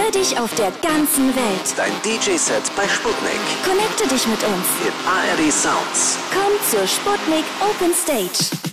Hör dich auf der ganzen Welt. Dein DJ-Set bei Sputnik. Connecte dich mit uns. Mit ARD Sounds. Komm zur Sputnik Open Stage.